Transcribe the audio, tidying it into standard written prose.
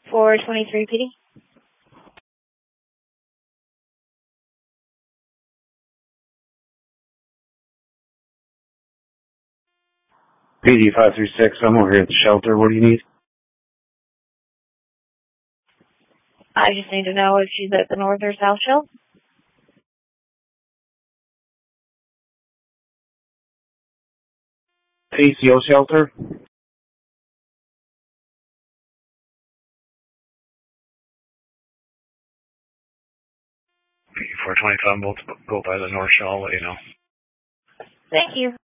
423 PD. PD 536, I'm over here at the shelter. What do you need? I just need to know if she's at the north or south shelf. ACO shelter? 425, both go by the north shell, I'll let you know. Thank you.